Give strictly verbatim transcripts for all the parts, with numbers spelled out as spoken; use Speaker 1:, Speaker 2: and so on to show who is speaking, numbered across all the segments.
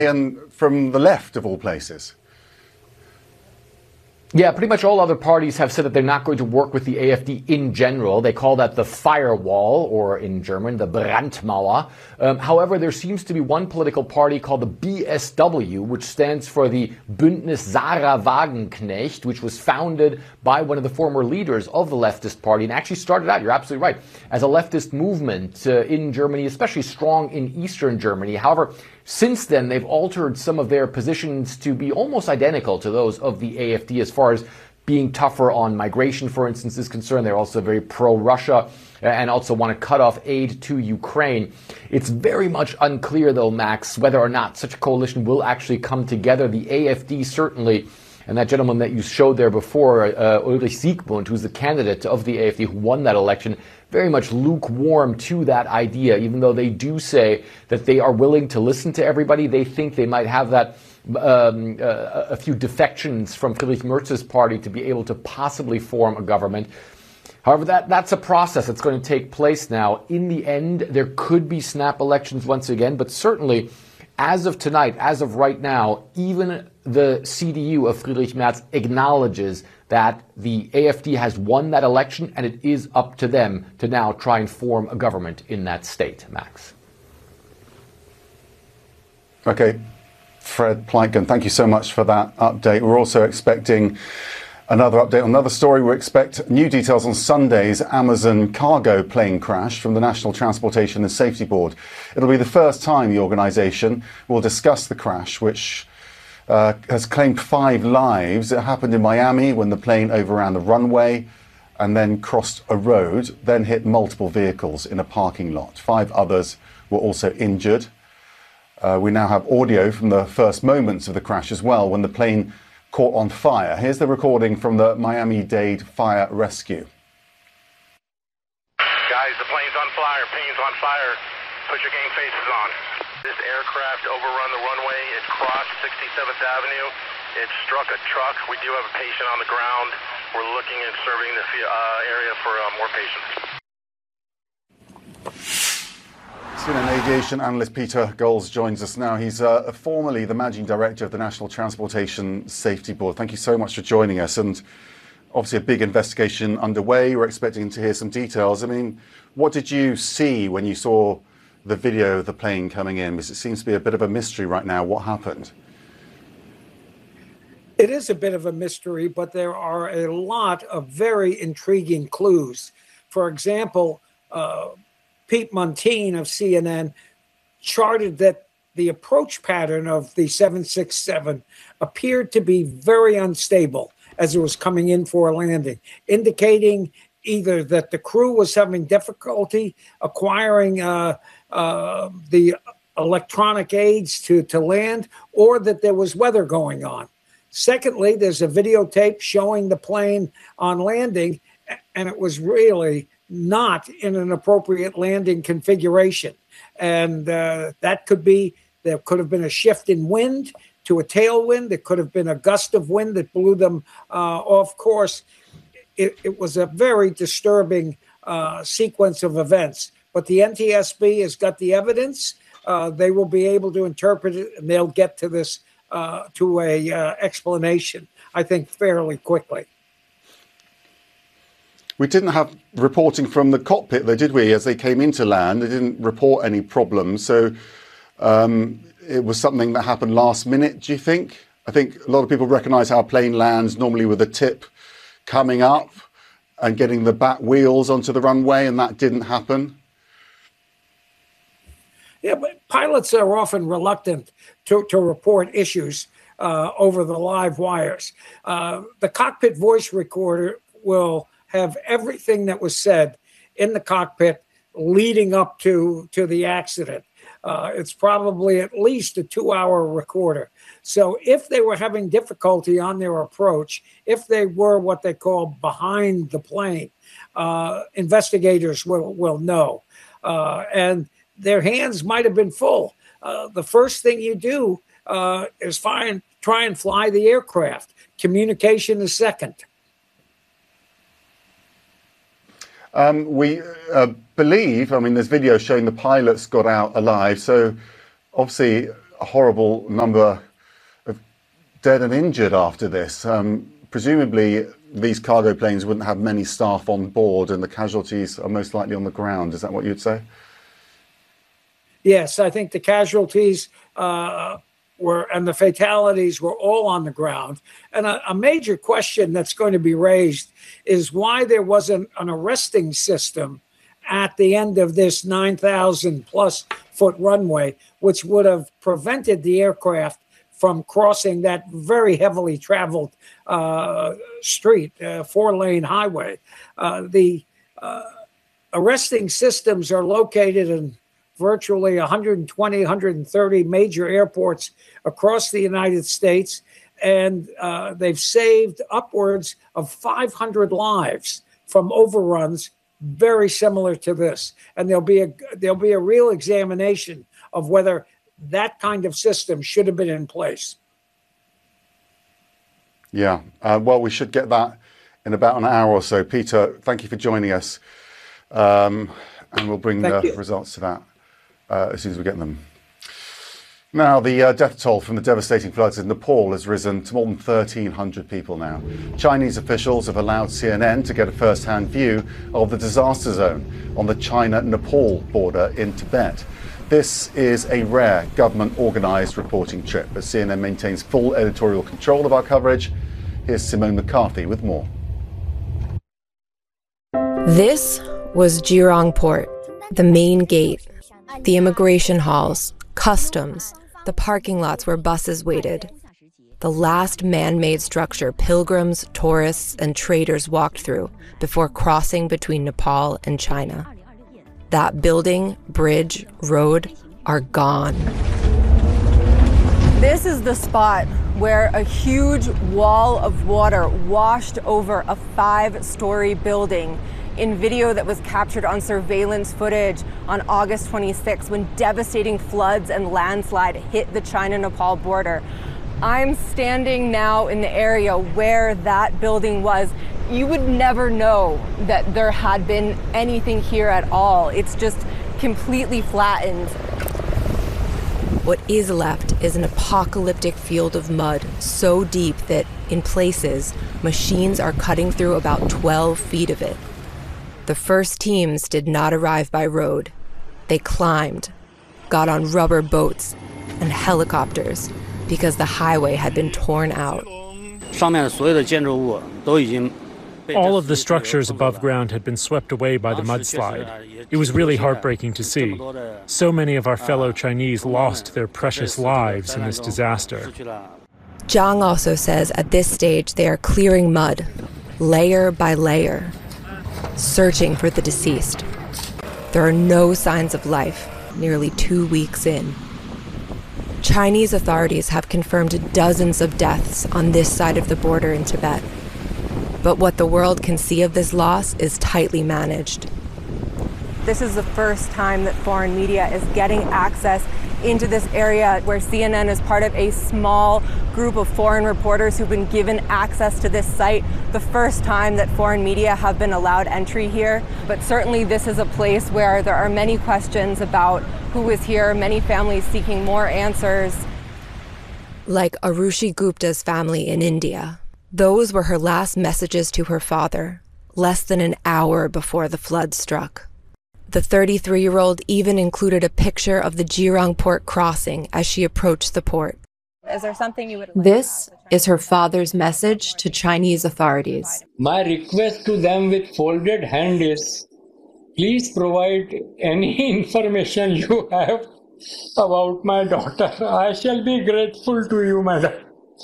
Speaker 1: And from the left, of all places.
Speaker 2: Yeah, pretty much all other parties have said that they're not going to work with the A F D in general. They call that the firewall, or in German, the Brandmauer. Um, however, there seems to be one political party called the B S W, which stands for the Bündnis Sarah Wagenknecht, which was founded by one of the former leaders of the leftist party and actually started out, you're absolutely right, as a leftist movement uh, in Germany, especially strong in Eastern Germany. However, since then, they've altered some of their positions to be almost identical to those of the A F D as far as being tougher on migration, for instance, is concerned. They're also very pro-Russia and also want to cut off aid to Ukraine. It's very much unclear, though, Max, whether or not such a coalition will actually come together. The A F D certainly, and that gentleman that you showed there before, uh, Ulrich Siegbund, who's the candidate of the A F D who won that election, very much lukewarm to that idea, even though they do say that they are willing to listen to everybody. They think they might have that um, uh, a few defections from Friedrich Merz's party to be able to possibly form a government. However, that, that's a process that's going to take place now. In the end, there could be snap elections once again, but certainly as of tonight, as of right now, even the C D U of Friedrich Merz acknowledges that the A F D has won that election, and it is up to them to now try and form a government in that state. Max.
Speaker 1: Okay, Fred Pleitgen, thank you so much for that update. We're also expecting another update on another story. We expect new details on Sunday's Amazon cargo plane crash from the National Transportation and Safety Board. It'll be the first time the organisation will discuss the crash, which Uh, has claimed five lives. It happened in Miami when the plane overran the runway and then crossed a road, then hit multiple vehicles in a parking lot. Five others were also injured. Uh, we now have audio from the first moments of the crash as well, when the plane caught on fire. Here's the recording from the Miami-Dade Fire Rescue.
Speaker 3: Guys, the plane's on fire. Plane's on fire. Put your game faces on. This aircraft overrun the runway. It crossed sixty-seventh Avenue. It struck a truck. We do have a patient on the ground. We're looking and serving the uh, area for uh, more patients.
Speaker 1: C N N aviation analyst Peter Golz joins us now. He's uh, formerly the managing director of the National Transportation Safety Board. Thank you so much for joining us. And obviously a big investigation underway. We're expecting to hear some details. I mean, what did you see when you saw the video of the plane coming in? Because it seems to be a bit of a mystery right now. What happened?
Speaker 4: It is a bit of a mystery, but there are a lot of very intriguing clues. For example, uh, Pete Montine of C N N charted that the approach pattern of the seven sixty-seven appeared to be very unstable as it was coming in for a landing, indicating either that the crew was having difficulty acquiring uh, uh, the electronic aids to, to land, or that there was weather going on. Secondly, there's a videotape showing the plane on landing, and it was really not in an appropriate landing configuration. And uh, that could be, there could have been a shift in wind to a tailwind. There could have been a gust of wind that blew them uh, off course. It, it was a very disturbing uh, sequence of events. But the N T S B has got the evidence. Uh, they will be able to interpret it, and they'll get to this, uh, to a uh, explanation, I think, fairly quickly.
Speaker 1: We didn't have reporting from the cockpit, though, did we, as they came into land? They didn't report any problems. So um, it was something that happened last minute, do you think? I think a lot of people recognise how a plane lands, normally with a tip coming up and getting the back wheels onto the runway, and that didn't happen.
Speaker 4: Yeah, but pilots are often reluctant to, to report issues uh, over the live wires. Uh, the cockpit voice recorder will have everything that was said in the cockpit leading up to, to the accident. Uh, it's probably at least a two-hour recorder. So if they were having difficulty on their approach, if they were what they call behind the plane, uh, investigators will, will know. Uh, and their hands might have been full. Uh, the first thing you do uh, is find, try and fly the aircraft. Communication is second.
Speaker 1: Um, we uh, believe, I mean, there's video showing the pilots got out alive. So obviously, a horrible number of dead and injured after this. Um, presumably, these cargo planes wouldn't have many staff on board, and the casualties are most likely on the ground. Is that what you'd say?
Speaker 4: Yes, I think the casualties uh, were and the fatalities were all on the ground. And a, a major question that's going to be raised is why there wasn't an arresting system at the end of this nine thousand plus foot runway, which would have prevented the aircraft from crossing that very heavily traveled uh, street, uh, four-lane highway. Uh, the uh, arresting systems are located in virtually one hundred twenty, one hundred thirty major airports across the United States, and uh, they've saved upwards of five hundred lives from overruns very similar to this. And there'll be a there'll be a real examination of whether that kind of system should have been in place.
Speaker 1: Yeah, uh, well, we should get that in about an hour or so. Peter, thank you for joining us. Um, and we'll bring
Speaker 4: Thank
Speaker 1: the
Speaker 4: you.
Speaker 1: results to that uh, as soon as we get them. Now, the uh, death toll from the devastating floods in Nepal has risen to more than thirteen hundred people now. Chinese officials have allowed C N N to get a first-hand view of the disaster zone on the China-Nepal border in Tibet. This is a rare government-organised reporting trip, but C N N maintains full editorial control of our coverage. Here's Simone McCarthy with more.
Speaker 5: This was Jirang Port, the main gate, the immigration halls, customs, the parking lots where buses waited. The last man-made structure pilgrims, tourists, and traders walked through before crossing between Nepal and China. That building, bridge, road are gone.
Speaker 6: This is the spot where a huge wall of water washed over a five-story building in video that was captured on surveillance footage on August twenty-sixth when devastating floods and landslide hit the China-Nepal border. I'm standing now in the area where that building was. You would never know that there had been anything here at all. It's just completely flattened.
Speaker 5: What is left is an apocalyptic field of mud so deep that, in places, machines are cutting through about twelve feet of it. The first teams did not arrive by road. They climbed, got on rubber boats and helicopters because the highway had been torn out.
Speaker 7: All of the structures above ground had been swept away by the mudslide. It was really heartbreaking to see. So many of our fellow Chinese lost their precious lives in this disaster.
Speaker 5: Zhang also says at this stage they are clearing mud, layer by layer, searching for the deceased. There are no signs of life, nearly two weeks in. Chinese authorities have confirmed dozens of deaths on this side of the border in Tibet. But what the world can see of this loss is tightly managed.
Speaker 6: This is the first time that foreign media is getting access into this area where C N N is part of a small group of foreign reporters who've been given access to this site. The first time that foreign media have been allowed entry here. But certainly this is a place where there are many questions about who was here, many families seeking more answers.
Speaker 5: Like Arushi Gupta's family in India. Those were her last messages to her father, less than an hour before the flood struck. The thirty-three-year-old even included a picture of the Jirang Port crossing as she approached the port.
Speaker 6: Is there something you would like
Speaker 5: This is her father's message to Chinese authorities.
Speaker 8: My request to them with folded hand is, please provide any information you have about my daughter. I shall be grateful to you, madam.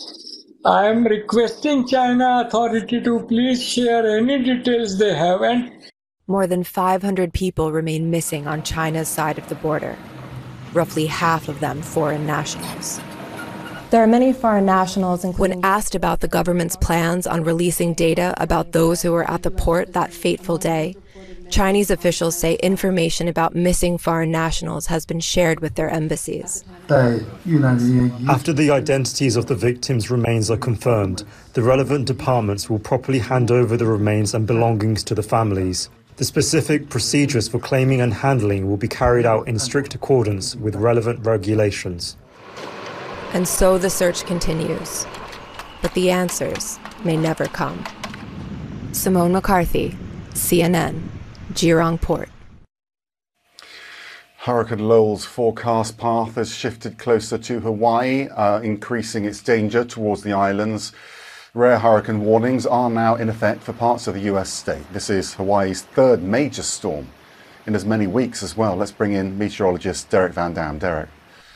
Speaker 8: I am requesting China authority to please share any details they have. And
Speaker 5: More than five hundred people remain missing on China's side of the border, roughly half of them foreign nationals.
Speaker 6: There are many foreign nationals, including...
Speaker 5: When asked about the government's plans on releasing data about those who were at the port that fateful day, Chinese officials say information about missing foreign nationals has been shared with their embassies.
Speaker 9: After the identities of the victims' remains are confirmed, the relevant departments will properly hand over the remains and belongings to the families. The specific procedures for claiming and handling will be carried out in strict accordance with relevant regulations.
Speaker 5: And so the search continues. But the answers may never come. Simone McCarthy, C N N, Geelong Port.
Speaker 1: Hurricane Lowell's forecast path has shifted closer to Hawaii, uh, increasing its danger towards the islands. Rare hurricane warnings are now in effect for parts of the U S state. This is Hawaii's third major storm in as many weeks as well. Let's bring in meteorologist Derek Van Dam. Derek.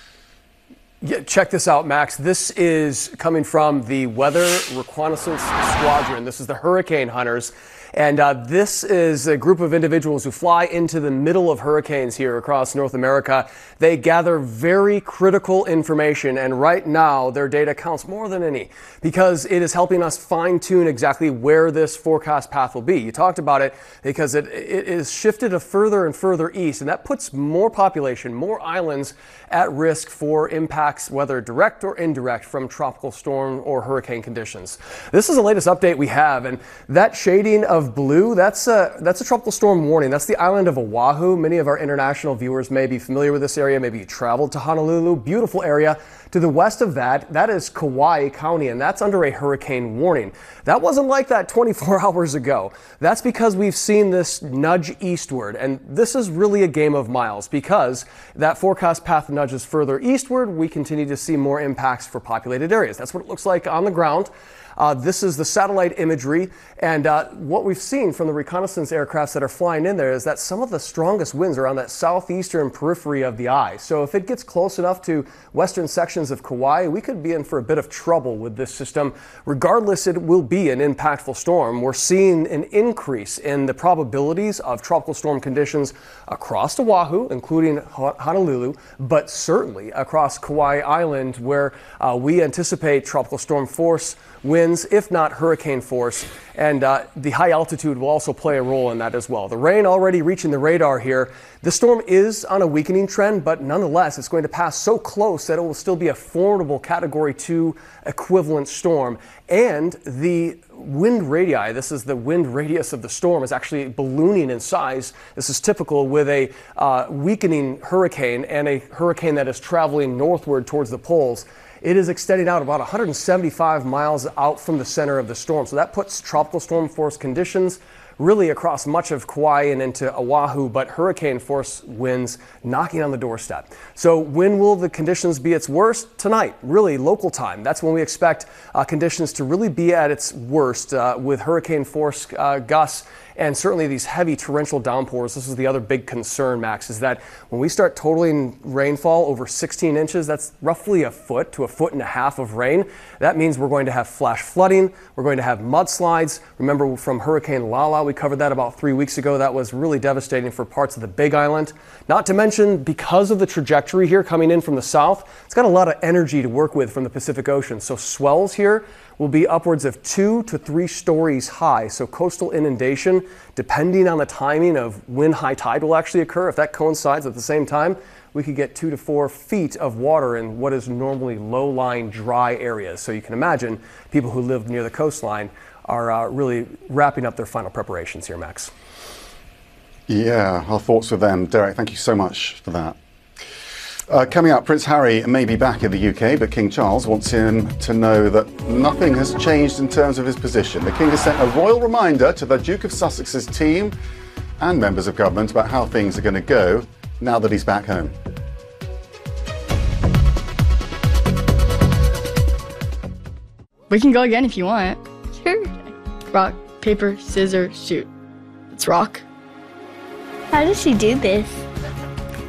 Speaker 10: Yeah, check this out, Max. This is coming from the Weather Reconnaissance Squadron. This is the hurricane hunters. And uh, this is a group of individuals who fly into the middle of hurricanes here across North America. They gather very critical information, and right now their data counts more than any because it is helping us fine-tune exactly where this forecast path will be. You talked about it because it, it is shifted a further and further east, and that puts more population, more islands at risk for impacts, whether direct or indirect, from tropical storm or hurricane conditions. This is the latest update we have, and that shading of Of blue, that's a, that's a tropical storm warning. That's the island of Oahu. Many of our international viewers may be familiar with this area. Maybe you traveled to Honolulu. Beautiful area. To the west of that, that is Kauai County, and that's under a hurricane warning. That wasn't like that twenty-four hours ago. That's because we've seen this nudge eastward, and this is really a game of miles because that forecast path nudges further eastward. We continue to see more impacts for populated areas. That's what it looks like on the ground. Uh, this is the satellite imagery, and uh, what we've seen from the reconnaissance aircrafts that are flying in there is that some of the strongest winds are on that southeastern periphery of the eye. So if it gets close enough to western sections of Kauai, we could be in for a bit of trouble with this system. Regardless, it will be an impactful storm. We're seeing an increase in the probabilities of tropical storm conditions across Oahu, including Honolulu, but certainly across Kauai Island, where uh, we anticipate tropical storm force winds, if not hurricane force, and uh, the high altitude will also play a role in that as well. The rain already reaching the radar here. The storm is on a weakening trend, but nonetheless, it's going to pass so close that it will still be a formidable Category two equivalent storm. And the wind radii, this is the wind radius of the storm, is actually ballooning in size. This is typical with a uh, weakening hurricane and a hurricane that is traveling northward towards the poles. It is extending out about one hundred seventy-five miles out from the center of the storm. So that puts tropical storm force conditions really across much of Kauai and into Oahu, but hurricane force winds knocking on the doorstep. So when will the conditions be its worst? Tonight, really local time. That's when we expect uh, conditions to really be at its worst uh, with hurricane force uh, gusts and certainly these heavy torrential downpours. This is the other big concern, Max, is that when we start totaling rainfall over sixteen inches, that's roughly a foot to a foot and a half of rain. That means we're going to have flash flooding. We're going to have mudslides. Remember from Hurricane Lala, we covered that about three weeks ago. That was really devastating for parts of the Big Island. Not to mention, because of the trajectory here coming in from the south, it's got a lot of energy to work with from the Pacific Ocean. So swells here will be upwards of two to three stories high. So coastal inundation, depending on the timing of when high tide will actually occur, if that coincides at the same time, we could get two to four feet of water in what is normally low-lying dry areas. So you can imagine people who live near the coastline are uh, really wrapping up their final preparations here, Max.
Speaker 1: Yeah, our thoughts with them. Derek, thank you so much for that. Uh, coming up, Prince Harry may be back in the U K, but King Charles wants him to know that nothing has changed in terms of his position. The King has sent a royal reminder to the Duke of Sussex's team and members of government about how things are going to go now that he's back home.
Speaker 11: We can go again if you want. Sure. Rock, paper, scissors, shoot. Let's rock.
Speaker 12: How does she do this?